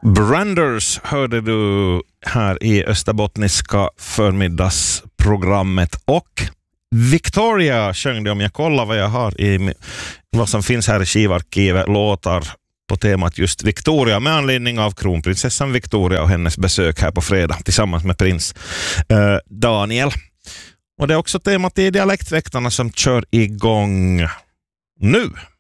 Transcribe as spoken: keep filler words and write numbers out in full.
Branders hörde du här i Österbottniska förmiddagsprogrammet, och Victoria sjöng det. Om jag kollar vad jag har i vad som finns här i skivarkivet, låtar på temat just Victoria med anledning av kronprinsessan Victoria och hennes besök här på fredag tillsammans med prins eh, Daniel. Och det är också temat i Dialektväktarna som kör igång nu.